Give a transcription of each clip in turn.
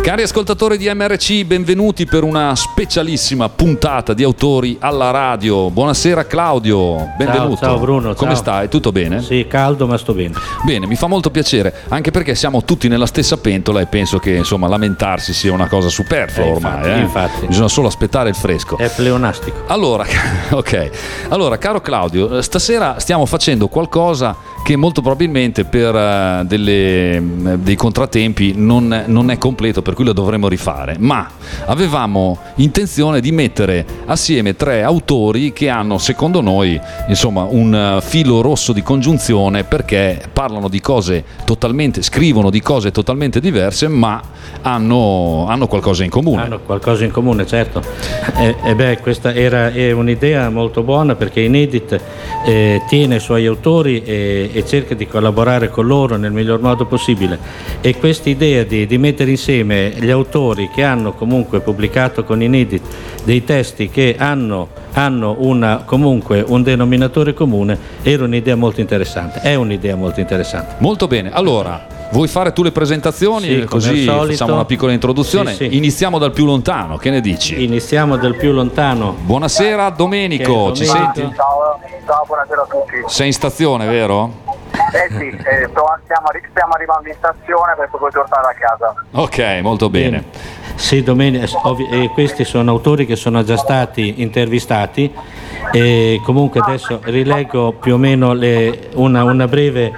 Cari ascoltatori di MRC, benvenuti per una specialissima puntata di Autori alla Radio. Buonasera Claudio, benvenuto. Ciao Bruno. Come stai? Tutto bene? Sì, caldo ma sto bene. Bene, mi fa molto piacere, anche perché siamo tutti nella stessa pentola e penso che insomma lamentarsi sia una cosa superflua ormai. Infatti. Bisogna solo aspettare il fresco. È pleonastico. Allora, ok. Allora, caro Claudio, stasera stiamo facendo qualcosa che molto probabilmente per dei contrattempi non è completo, per cui lo dovremo rifare, ma avevamo intenzione di mettere assieme 3 autori che hanno, secondo noi, insomma, un filo rosso di congiunzione, perché parlano di cose scrivono di cose totalmente diverse, ma hanno qualcosa in comune. Hanno qualcosa in comune, certo. Questa è un'idea molto buona, perché Inedit tiene i suoi autori e cerca di collaborare con loro nel miglior modo possibile, e questa idea di mettere insieme gli autori che hanno comunque pubblicato con Inedit dei testi che hanno comunque un denominatore comune era un'idea molto interessante, è un'idea molto interessante. Molto bene, allora vuoi fare tu le presentazioni? Sì, così facciamo una piccola introduzione. Sì. Iniziamo dal più lontano, che ne dici? Iniziamo dal più lontano. Buonasera Domenico, ci senti? Ciao, buonasera a tutti. Sei in stazione, vero? Sì, stiamo arrivando in stazione per poi tornare a casa. Ok, molto bene. Sì, questi sono autori che sono già stati intervistati, e comunque adesso rileggo più o meno una breve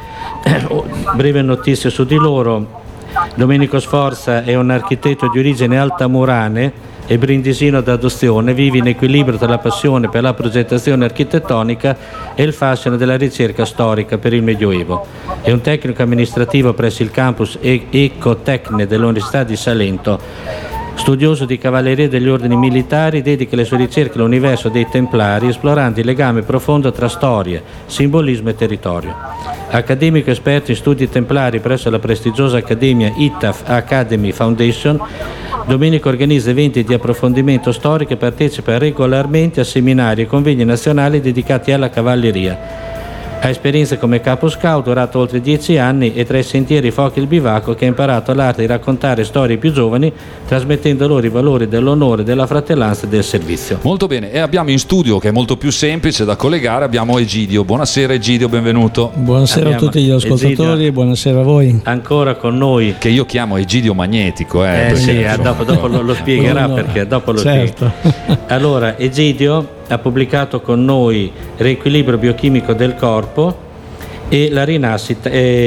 notizia su di loro. Domenico Sforza è un architetto di origine altamurane e brindisino d'adozione, vive in equilibrio tra la passione per la progettazione architettonica e il fascino della ricerca storica per il Medioevo. È un tecnico amministrativo presso il campus Ecotecne dell'Università di Salento. Studioso di cavalleria degli ordini militari, dedica le sue ricerche all'universo dei Templari, esplorando il legame profondo tra storia, simbolismo e territorio. Accademico esperto in studi templari presso la prestigiosa accademia ITAF Academy Foundation, Domenico organizza eventi di approfondimento storico e partecipa regolarmente a seminari e convegni nazionali dedicati alla cavalleria. Ha esperienza come capo scout, durato oltre 10 anni, e tra i sentieri, i fuochi e il bivacco, che ha imparato l'arte di raccontare storie ai più giovani, trasmettendo loro i valori dell'onore, della fratellanza e del servizio. Molto bene, e abbiamo in studio, che è molto più semplice da collegare, abbiamo Egidio. Buonasera Egidio, benvenuto. Buonasera a tutti gli ascoltatori, Egidio, buonasera a voi. Ancora con noi. Che io chiamo Egidio Magnetico. Dopo lo spiegherà, perché dopo lo certo. Allora, Egidio ha pubblicato con noi Riequilibrio biochimico del corpo e la rinascita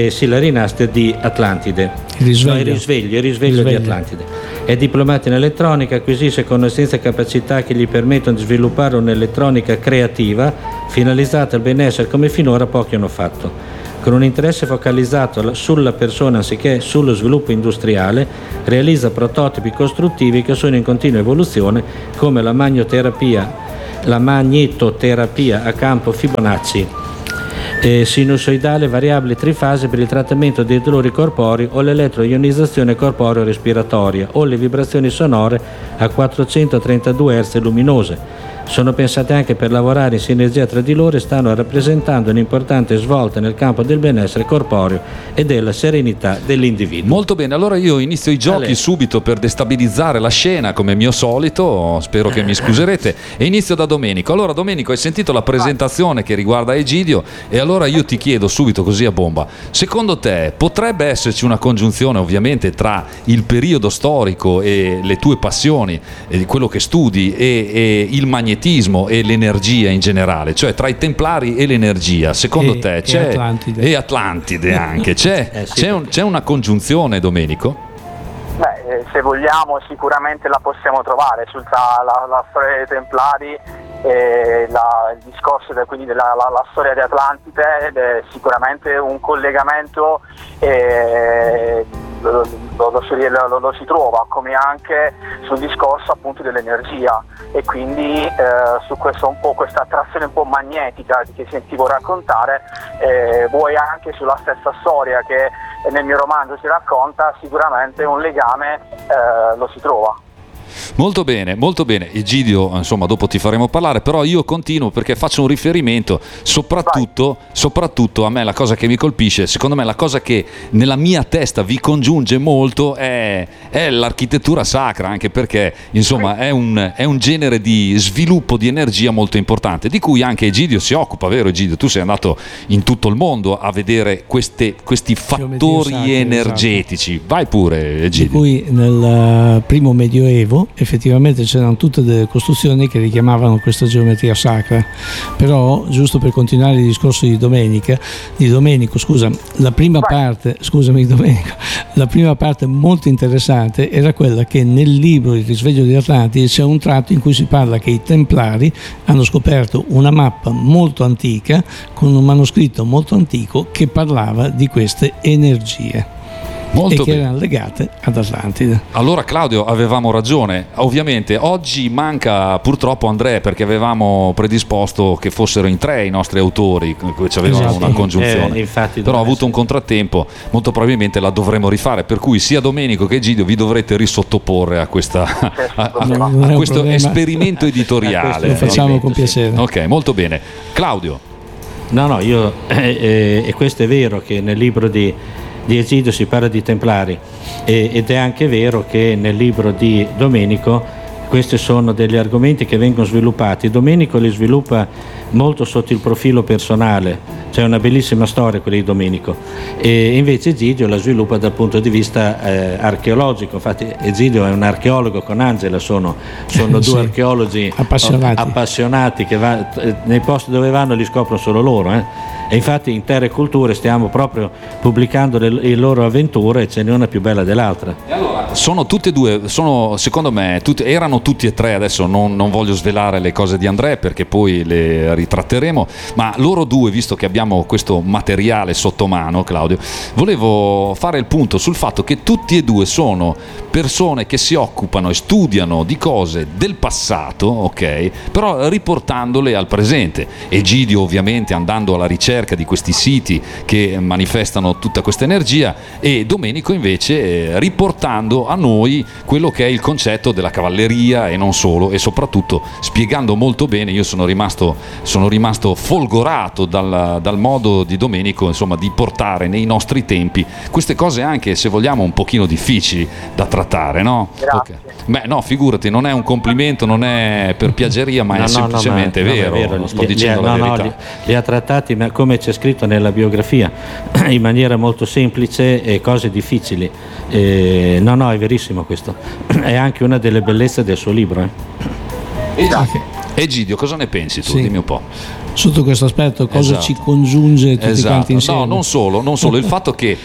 di Atlantide. Il risveglio di Atlantide. È diplomato in elettronica, acquisisce conoscenze e capacità che gli permettono di sviluppare un'elettronica creativa finalizzata al benessere come finora pochi hanno fatto. Con un interesse focalizzato sulla persona anziché sullo sviluppo industriale, realizza prototipi costruttivi che sono in continua evoluzione, come la magnetoterapia a campo Fibonacci, sinusoidale variabile trifase per il trattamento dei dolori corporei, o l'elettroionizzazione corporeo-respiratoria, o le vibrazioni sonore a 432 Hz luminose. Sono pensate anche per lavorare in sinergia tra di loro e stanno rappresentando un'importante svolta nel campo del benessere corporeo e della serenità dell'individuo. Molto bene, allora io inizio i giochi subito per destabilizzare la scena, come mio solito, spero che mi scuserete, e inizio da Domenico. Allora Domenico, hai sentito la presentazione che riguarda Egidio, e allora io ti chiedo subito, così a bomba, secondo te potrebbe esserci una congiunzione ovviamente tra il periodo storico e le tue passioni, e quello che studi, e il magnetismo e l'energia in generale, cioè tra i Templari e l'energia, secondo te c'è, e Atlantide anche, c'è una congiunzione, Domenico? Se vogliamo sicuramente la possiamo trovare la storia dei Templari, il discorso quindi della storia di Atlantide, è sicuramente un collegamento, lo si trova, come anche sul discorso appunto dell'energia, e quindi su questo un po', questa attrazione un po' magnetica che sentivo raccontare, vuoi anche sulla stessa storia che nel mio romanzo si racconta, sicuramente un legame lo si trova. Molto bene, molto bene. Egidio, insomma, dopo ti faremo parlare, però io continuo perché faccio un riferimento soprattutto a me. La cosa che mi colpisce, secondo me la cosa che nella mia testa vi congiunge molto è l'architettura sacra, anche perché insomma è un genere di sviluppo di energia molto importante, di cui anche Egidio si occupa, vero Egidio? Tu sei andato in tutto il mondo a vedere questi fattori sacri, energetici. Esatto. Vai pure Egidio. Di cui nel primo medioevo effettivamente c'erano tutte delle costruzioni che richiamavano questa geometria sacra, però giusto per continuare il discorso di Domenico, scusa, la prima parte molto interessante era quella che nel libro Il risveglio di Atlantide c'è un tratto in cui si parla che i Templari hanno scoperto una mappa molto antica con un manoscritto molto antico che parlava di queste energie. Molto e che erano legate ad Atlantide. Allora Claudio, avevamo ragione. Ovviamente oggi manca purtroppo Andrea, perché avevamo predisposto che fossero in 3 i nostri autori, ci avevano esatto. Una congiunzione, però ha avuto un contrattempo, molto probabilmente la dovremo rifare, per cui sia Domenico che Egidio vi dovrete risottoporre a questo esperimento editoriale. Lo facciamo con piacere. Ok, molto bene. Claudio. No, e questo è vero che nel libro di Egidio si parla di Templari ed è anche vero che nel libro di Domenico questi sono degli argomenti che vengono sviluppati. Domenico li sviluppa molto sotto il profilo personale, c'è una bellissima storia quella di Domenico, e invece Egidio la sviluppa dal punto di vista archeologico. Infatti Egidio è un archeologo con Angela, sono due archeologi appassionati che nei posti dove vanno li scoprono solo loro. E infatti in Terre e Culture stiamo proprio pubblicando le loro avventure, e ce n'è una più bella dell'altra. E allora, sono tutte e due, secondo me erano tutti e 3, adesso non voglio svelare le cose di Andrea perché poi le ritratteremo, ma loro due, visto che abbiamo questo materiale sotto mano, Claudio, volevo fare il punto sul fatto che tutti e due sono persone che si occupano e studiano di cose del passato, ok, però riportandole al presente. Egidio ovviamente andando alla ricerca di questi siti che manifestano tutta questa energia, e Domenico invece riportando a noi quello che è il concetto della cavalleria e non solo, e soprattutto spiegando molto bene. Io sono rimasto folgorato dal modo di Domenico, insomma, di portare nei nostri tempi queste cose anche, se vogliamo, un pochino difficili da trattare, no? Grazie. Okay. Beh, no, figurati, non è un complimento, non è per piaggeria, ma è semplicemente vero. Sto dicendo la verità. Li ha trattati, ma come c'è scritto nella biografia, in maniera molto semplice e cose difficili. No, è verissimo questo. È anche una delle bellezze del suo libro. Egidio, cosa ne pensi tu? Sì. Dimmi un po'. Sotto questo aspetto cosa ci congiunge tutti quanti insieme? No, non solo il fatto che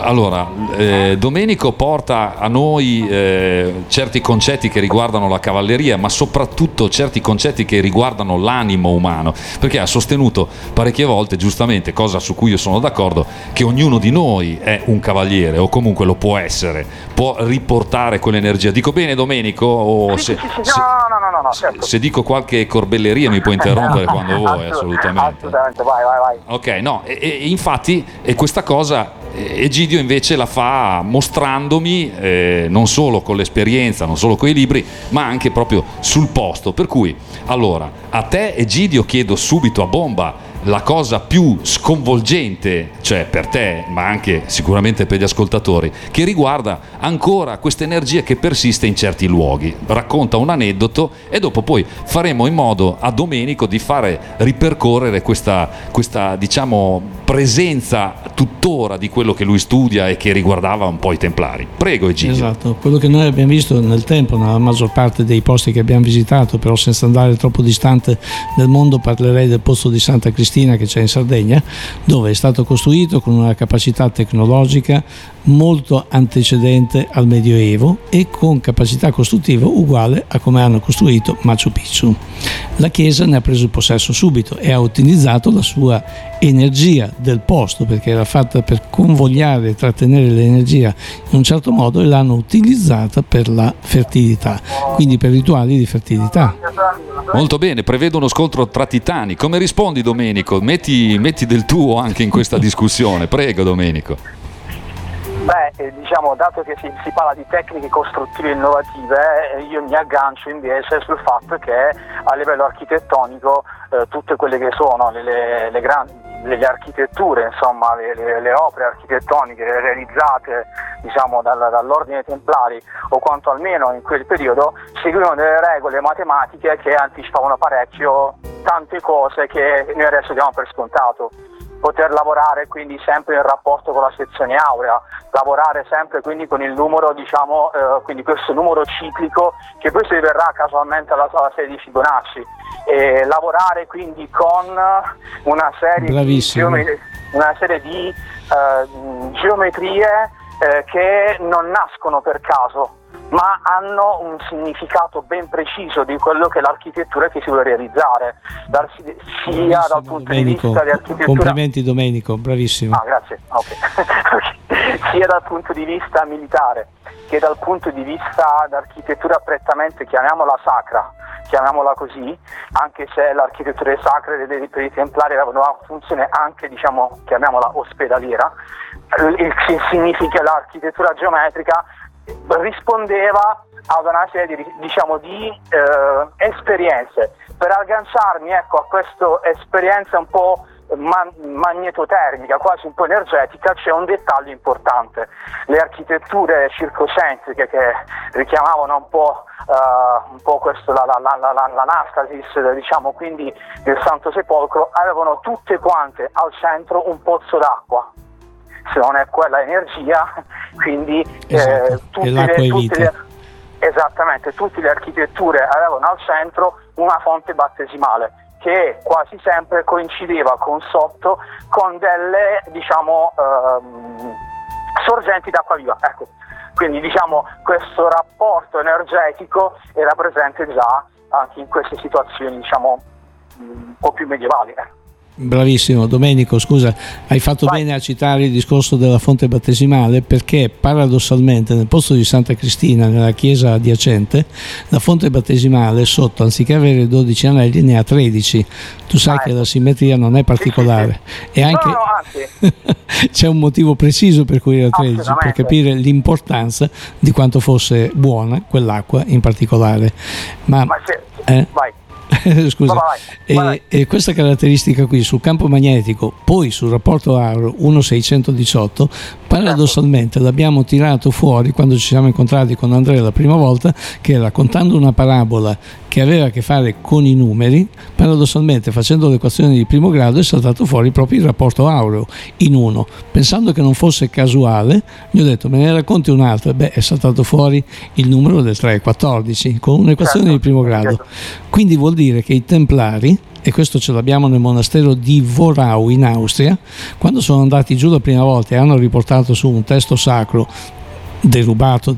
Domenico porta a noi certi concetti che riguardano la cavalleria, ma soprattutto certi concetti che riguardano l'animo umano, perché ha sostenuto parecchie volte, giustamente, cosa su cui io sono d'accordo, che ognuno di noi è un cavaliere, o comunque lo può essere, può riportare quell'energia. Dico bene, Domenico? O No, certo. Se dico qualche corbelleria mi puoi interrompere quando vuoi. Assolutamente, vai. Ok, no, e infatti questa cosa Egidio invece la fa mostrandomi non solo con l'esperienza, non solo con i libri, ma anche proprio sul posto. Per cui, allora, a te Egidio chiedo subito a bomba la cosa più sconvolgente, cioè per te, ma anche sicuramente per gli ascoltatori, che riguarda ancora questa energia che persiste in certi luoghi. Racconta un aneddoto e dopo poi faremo in modo a Domenico di fare ripercorrere questa diciamo presenza tuttora di quello che lui studia e che riguardava un po' i Templari. Prego Egidio. Esatto, quello che noi abbiamo visto nel tempo, nella maggior parte dei posti che abbiamo visitato, però senza andare troppo distante nel mondo, parlerei del pozzo di Santa Cristina che c'è in Sardegna, dove è stato costruito con una capacità tecnologica molto antecedente al Medioevo e con capacità costruttiva uguale a come hanno costruito Machu Picchu. La Chiesa ne ha preso il possesso subito e ha utilizzato la sua energia del posto, perché era fatta per convogliare e trattenere l'energia in un certo modo, e l'hanno utilizzata per la fertilità, quindi per rituali di fertilità. Molto bene, prevede uno scontro tra titani. Come rispondi, Domenico? Metti del tuo anche in questa discussione, prego Domenico. Diciamo, dato che si parla di tecniche costruttive innovative, io mi aggancio invece sul fatto che a livello architettonico tutte quelle che sono le architetture, insomma, le opere architettoniche realizzate, diciamo, dall'ordine dei Templari, o quanto almeno in quel periodo, seguivano delle regole matematiche che anticipavano parecchio tante cose che noi adesso diamo per scontato. Poter lavorare quindi sempre in rapporto con la sezione aurea, lavorare sempre quindi con il numero, diciamo, quindi questo numero ciclico che poi si riverrà casualmente alla serie di Fibonacci, e lavorare quindi con una serie di geometrie che non nascono per caso, ma hanno un significato ben preciso di quello che è l'architettura che si vuole realizzare, sia dal punto di vista di architettura. Complimenti Domenico, bravissimo. Grazie. Sia dal punto di vista militare che dal punto di vista d'architettura prettamente, chiamiamola sacra, chiamiamola così, anche se l'architettura sacra per i Templari aveva una funzione anche, diciamo, chiamiamola ospedaliera. Il significa l'architettura geometrica rispondeva ad una serie di esperienze. Per agganciarmi, ecco, a questa esperienza un po' magnetotermica, quasi un po' energetica, c'è un dettaglio importante: le architetture circocentriche che richiamavano un po' questo, l'anastasis, diciamo, quindi del Santo Sepolcro, avevano tutte quante al centro un pozzo d'acqua. Se non è quella energia, quindi tutte le architetture avevano al centro una fonte battesimale che quasi sempre coincideva con delle, diciamo, sorgenti d'acqua viva. Ecco. Quindi, diciamo, questo rapporto energetico era presente già anche in queste situazioni, diciamo, un po' più medievali. Bravissimo Domenico, scusa, hai fatto bene a citare il discorso della fonte battesimale, perché paradossalmente nel posto di Santa Cristina, nella chiesa adiacente, la fonte battesimale sotto, anziché avere 12 anelli, ne ha 13. Tu sai che la simmetria non è particolare, e anche c'è un motivo preciso per cui era 13, per capire l'importanza di quanto fosse buona quell'acqua in particolare. Vai. Scusa, vai. E questa caratteristica qui sul campo magnetico, poi sul rapporto aureo 1,618, paradossalmente l'abbiamo tirato fuori quando ci siamo incontrati con Andrea la prima volta, che raccontando una parabola che aveva a che fare con i numeri, paradossalmente facendo l'equazione di primo grado è saltato fuori proprio il rapporto aureo in 1. Pensando che non fosse casuale, gli ho detto: me ne racconti un'altra? È saltato fuori il numero del 3,14 con un'equazione di primo grado. Quindi vuol dire che i Templari, e questo ce l'abbiamo nel monastero di Worau in Austria, quando sono andati giù la prima volta e hanno riportato su un testo sacro derubato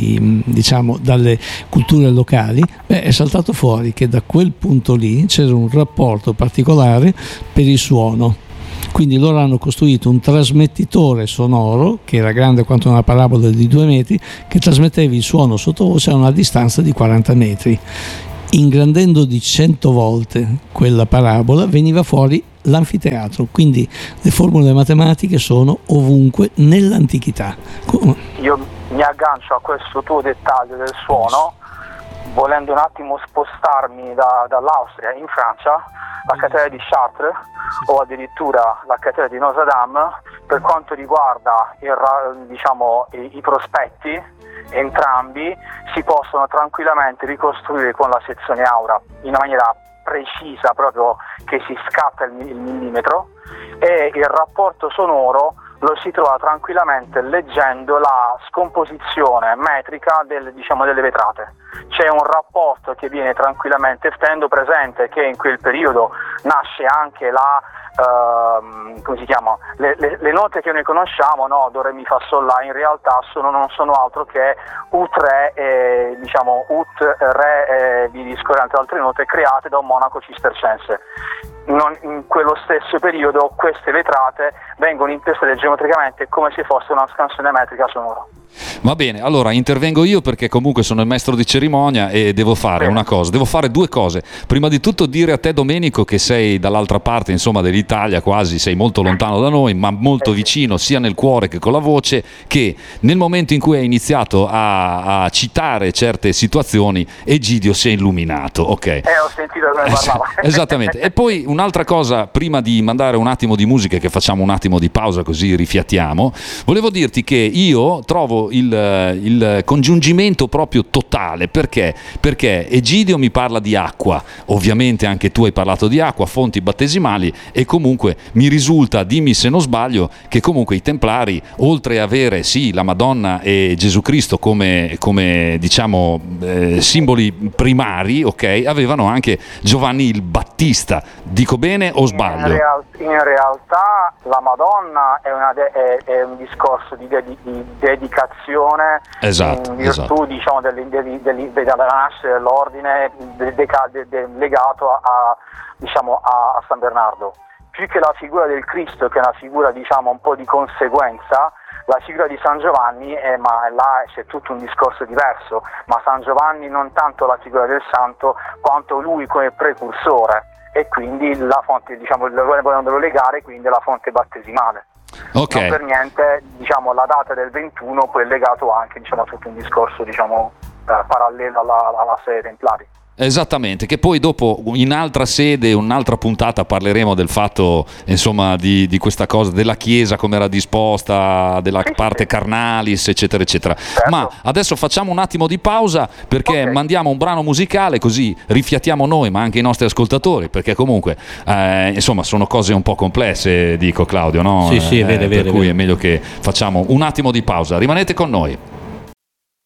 dalle culture locali, è saltato fuori che da quel punto lì c'era un rapporto particolare per il suono. Quindi loro hanno costruito un trasmettitore sonoro che era grande quanto una parabola di 2 metri, che trasmetteva il suono sottovoce a una distanza di 40 metri. Ingrandendo di 100 volte quella parabola veniva fuori l'anfiteatro, quindi le formule matematiche sono ovunque nell'antichità. Io mi aggancio a questo tuo dettaglio del suono, volendo un attimo spostarmi dall'Austria in Francia, la cattedrale di Chartres o addirittura la cattedrale di Notre Dame, per quanto riguarda i prospetti, entrambi si possono tranquillamente ricostruire con la sezione aurea in una maniera precisa, proprio che si scatta il millimetro, e il rapporto sonoro lo si trova tranquillamente leggendo la scomposizione metrica delle vetrate. C'è un rapporto che viene tranquillamente, tenendo presente che in quel periodo nasce anche le note che noi conosciamo, no? Do, re, mi, fa, sol, la, in realtà non sono altro che ut, re, ut, re, vi discorrente altre note create da un monaco cistercense. in quello stesso periodo queste vetrate vengono impiastrate geometricamente come se fosse una scansione metrica sonora. Va bene, allora intervengo io perché comunque sono il maestro di cerimonia e devo fare una cosa, devo fare due cose. Prima di tutto dire a te, Domenico, che sei dall'altra parte, insomma, dell'Italia, quasi sei molto lontano da noi, ma molto vicino sia nel cuore che con la voce, che nel momento in cui hai iniziato a citare certe situazioni, Egidio si è illuminato, ok? Ho sentito come parlava. Esattamente. E poi un'altra cosa, prima di mandare un attimo di musica, che facciamo un attimo di pausa così rifiattiamo, volevo dirti che io trovo il congiungimento proprio totale. Perché Egidio mi parla di acqua, ovviamente anche tu hai parlato di acqua, fonti battesimali, e comunque mi risulta, dimmi se non sbaglio, che comunque i Templari, oltre a avere sì la Madonna e Gesù Cristo come diciamo simboli primari, ok, avevano anche Giovanni il Battista. Dico bene o sbaglio? In realtà la Madonna è un discorso di dedicazione, esatto, in virtù diciamo della nascita dell'ordine legato a San Bernardo. Più che la figura del Cristo, che è una figura diciamo un po' di conseguenza, la figura di San Giovanni ma là c'è tutto un discorso diverso, ma San Giovanni non tanto la figura del santo quanto lui come precursore, e quindi la fonte, diciamo, volendolo legare quindi alla fonte battesimale. Okay. Non per niente, diciamo, la data del 21 poi è legato anche, diciamo, a tutto un discorso, diciamo, parallelo alla sede Templari. Esattamente, che poi dopo in altra sede, un'altra puntata parleremo del fatto, insomma, di questa cosa della Chiesa, come era disposta, della parte carnalis, eccetera eccetera. Certo. Ma adesso facciamo un attimo di pausa, perché mandiamo un brano musicale, così rifiatiamo noi ma anche i nostri ascoltatori, perché comunque insomma sono cose un po' complesse, dico Claudio, no? Sì, è vero, per cui è meglio che facciamo un attimo di pausa. Rimanete con noi.